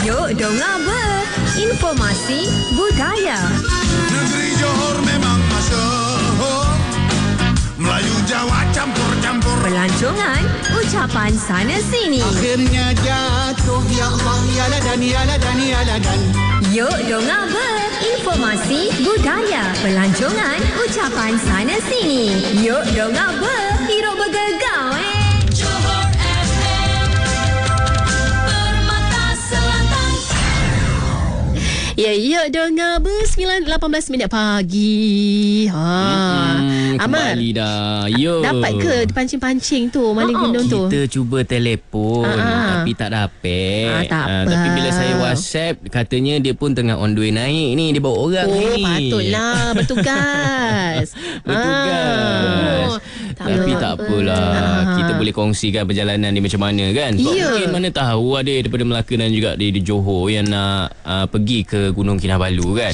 Yuk dengar ber. Informasi budaya. Negeri Johor memang masyhur, Melayu Jawa campur-campur. Pelancongan, ucapan sana sini. Akhirnya jatuh, ya Allah, ya ladan, ya ladan, ya ladan. Yuk dengar ber. Informasi budaya. Pelancongan, ucapan sana sini. Yuk dengar ber. Hidup bergegar Johor FM, Permata Selatan. Ya, dengar ber 9:18 minit pagi. Amal, kembali dah. Yo. dapat ke pancing-pancing tu maling gunung tu? Kita cuba telefon tapi tak dapat. Tak apa. Tapi bila saya WhatsApp katanya dia pun tengah on the way naik ni, dia bawa orang ni. Patutlah bertugas. Bertugas. Tapi tak apalah. Kita boleh kongsikan perjalanan dia macam mana kan. Sebab mungkin mana tahu ada daripada Melaka dan juga di Johor yang nak pergi ke Gunung Kinabalu kan.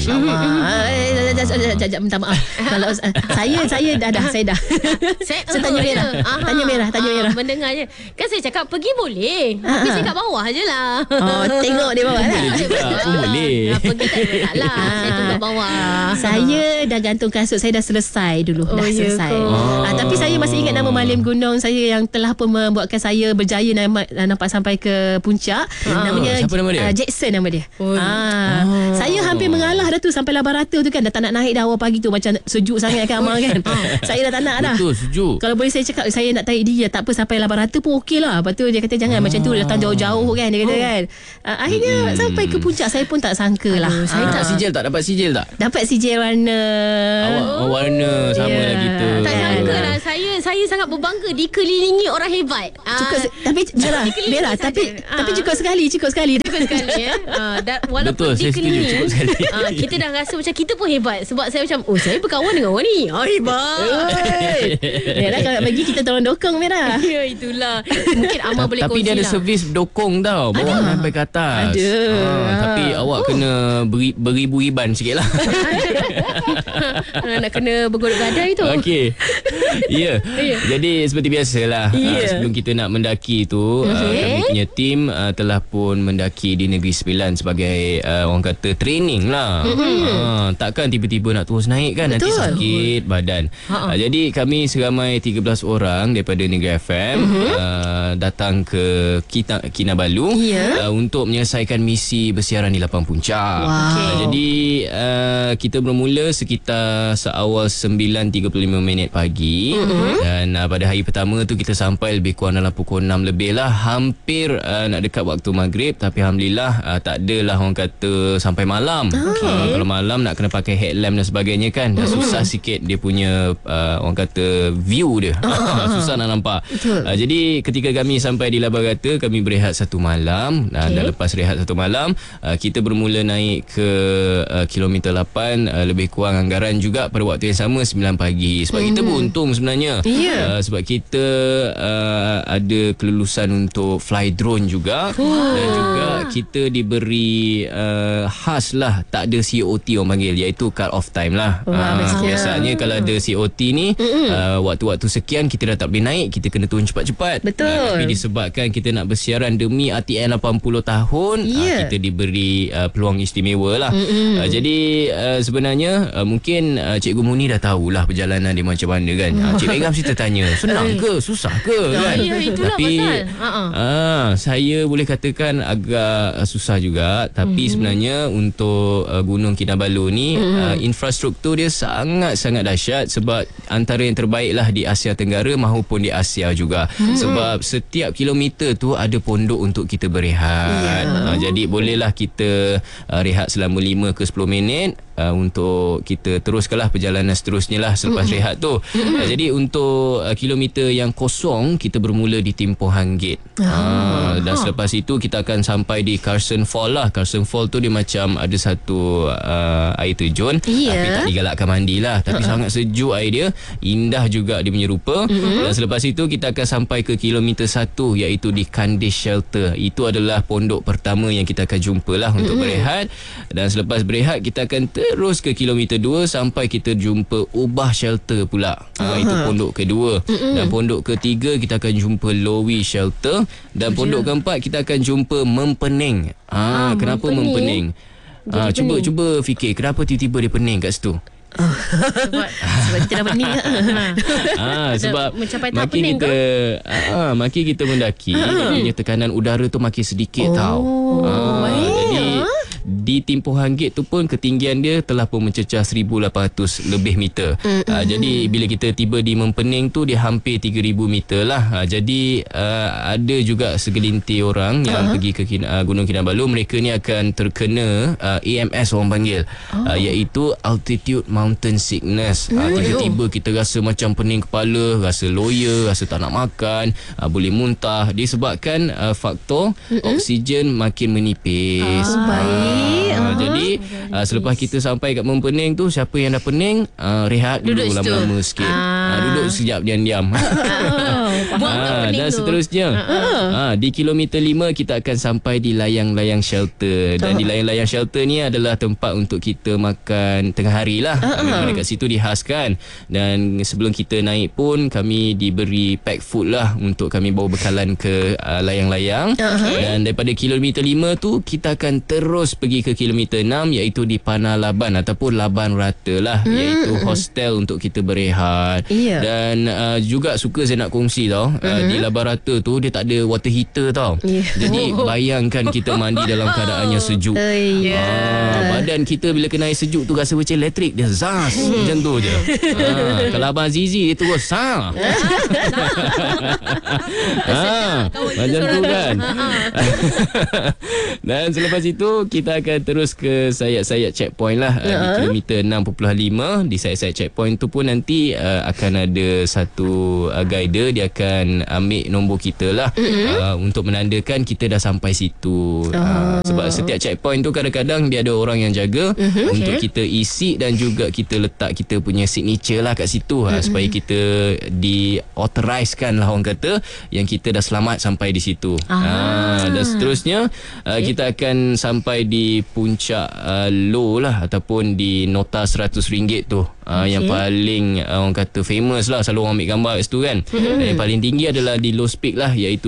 Sekejap, minta maaf. Kalau saya dah. Saya tanya merah. Tanya merah. Mendengar je. Kan saya cakap pergi boleh. Tapi saya kat bawah je lah. Tengok dia bawah lah. Pun boleh. Pergi tak ada masalah. Saya tunggu kat bawah. Saya dah gantung kasut. Saya dah selesai dulu. Dah selesai. Tapi saya masih ingat nama malim gunung saya yang telah pun membuatkan saya berjaya nampak sampai ke puncak. Namanya siapa nama dia? Jackson nama dia. Saya hampir mengalah dah tu sampai laba rata tu kan. Dah tak nak naik dah awal pagi tu. Macam sejuk sangat kan Amal kan. Saya dah tak nak dah. Betul, sejuk. Kalau boleh saya cakap saya nak tarik dia, tak apa sampai laba rata pun okey lah. Lepas tu dia kata jangan macam tu, datang jauh-jauh kan. Dia kata kan. Akhirnya sampai ke puncak saya pun tak sangka lah. Saya tak sijil tak? Dapat sijil tak? Dapat sijil warna. Awak warna sama lah kita. Tak sangka lah. Saya sangat berbangga dikelilingi orang hebat. Cukup tapi merah tapi cukup sekali Cukup sekali ya. Walaupun Betul, saya setuju, dikelilingi cukup sekali. kita dah rasa macam kita pun hebat. Sebab saya macam saya berkawan dengan orang ni. Hebat. Merah kalau pergi kita tolong dokong Merah. Ya itulah. Mungkin Amal boleh Tapi kongsi dia ada lah. servis dokong tau. Bawa sampai ke atas. Ada. Tapi awak kena beribu-riban sikit lah. Nak kena bergolok gadai tu. Okey. Ya. Jadi seperti biasalah. Sebelum kita nak mendaki tu, kami punya tim telah pun mendaki di Negeri Sembilan sebagai orang kata training lah. Takkan tiba-tiba nak terus naik kan. Nanti sakit badan. Jadi kami seramai 13 orang daripada Negeri FM datang ke Kinabalu untuk menyelesaikan misi bersiaran di lapang puncak. Jadi kita bermula sekitar seawal 9.35 minit pagi. Dan pada hari pertama tu kita sampai lebih kurang dalam pukul 6 lebih lah. Hampir nak dekat waktu maghrib. Tapi Alhamdulillah tak adalah orang kata sampai malam. Kalau malam nak kena pakai headlamp dan sebagainya kan. Dah susah sikit dia punya orang kata view dia. Susah nak nampak. Jadi ketika kami sampai di Laba Rata, kami berehat satu malam. Dan lepas rehat satu malam, kita bermula naik ke kilometer 8, lebih kurang anggaran juga pada waktu yang sama 9 pagi. Sebab kita beruntung sebenarnya. Sebab kita ada kelulusan untuk fly drone juga. Dan juga kita diberi khas lah, tak ada COT orang panggil, iaitu cut off time lah. Biasanya kalau ada COT ni waktu-waktu sekian kita dah tak boleh naik, kita kena turun cepat-cepat. Tapi disebabkan kita nak bersiaran demi ATN 80 tahun, kita diberi peluang istimewa lah. Jadi sebenarnya mungkin Cikgu Muni dah tahulah perjalanan dia macam mana kan. Cik Begam kita tanya senang ke susah ke kan. Tapi saya boleh katakan agak susah juga. Tapi sebenarnya untuk Gunung Kinabalu ni infrastruktur dia sangat-sangat dahsyat. Sebab antara yang terbaik lah di Asia Tenggara maupun di Asia juga. Sebab setiap kilometer tu ada pondok untuk kita berehat. Jadi bolehlah kita rehat selama 5 ke 10 minit untuk kita teruskanlah perjalanan seterusnya lah selepas rehat tu. Jadi untuk kilometer yang kosong kita bermula di Timpohan Gate. Dan selepas itu kita akan sampai di Carson Fall lah. Carson Fall tu dia macam ada satu air terjun, tapi tak digalakkan mandi lah. Tapi sangat sejuk air dia, indah juga dia punya rupa. Dan selepas itu kita akan sampai ke kilometer 1, iaitu di Kandis Shelter. Itu adalah pondok pertama yang kita akan jumpa lah untuk berehat. Dan selepas berehat kita akan terus ke kilometer 2 sampai kita jumpa Ubah Shelter pula. Itu pondok kedua. Dan pondok ketiga kita akan jumpa Lowi Shelter. Dan pondok keempat kita akan jumpa Mempening. Kenapa Mempening? Cuba fikir kenapa tiba-tiba dia pening kat situ. Sebab kita dah pening. Sebab mencapai tahap makin pening kita makin kita mendaki, punya tekanan udara tu makin sedikit tau. Jadi di timpuhan gate tu pun ketinggian dia telah pun mencecah 1,800 lebih meter. Jadi bila kita tiba di Mempening tu dia hampir 3,000 meter lah. Jadi ada juga segelintir orang yang pergi ke Gunung Kinabalu. Mereka ni akan terkena AMS orang panggil, iaitu Altitude Mountain Sickness. Tiba-tiba kita rasa macam pening kepala, rasa loya, rasa tak nak makan, boleh muntah disebabkan faktor oksigen makin menipis. Baik. Jadi selepas kita sampai kat Mempening tu, siapa yang dah pening rehat dulu lama-lama sikit. Duduk sekejap diam-diam. Dan seterusnya di kilometer 5 kita akan sampai di layang-layang shelter. Dan di layang-layang shelter ni adalah tempat untuk kita makan tengah hari lah. Memang dekat situ dihaskan. Dan sebelum kita naik pun kami diberi pack food lah untuk kami bawa bekalan ke layang-layang. Dan daripada kilometer 5 tu kita akan terus pergi ke kilometer 6, iaitu di Panah Laban ataupun Laban Rata lah, iaitu hostel untuk kita berehat. Dan juga suka saya nak kongsi tau, di Laban Rata tu dia tak ada water heater tau. Jadi bayangkan kita mandi dalam keadaan yang sejuk. Badan kita bila kena air sejuk tu rasa macam elektrik, dia zas macam tu je. Kalau Abang Zizi dia terus macam tu kan. Dan selepas itu kita akan terus ke sayap-sayap checkpoint lah, di kilometer 6.5. Di sayap-sayap checkpoint tu pun nanti akan ada satu guider, dia akan ambil nombor kita lah, untuk menandakan kita dah sampai situ. Sebab setiap checkpoint tu kadang-kadang dia ada orang yang jaga untuk kita isi dan juga kita letak kita punya signature lah kat situ, supaya kita di authorizekan lah orang kata yang kita dah selamat sampai di situ. Dan seterusnya kita akan sampai di puncak low lah, ataupun di nota RM100 tu, yang paling orang kata famous lah, selalu orang ambil gambar kat situ kan. Dan yang paling tinggi adalah di Low Peak lah, iaitu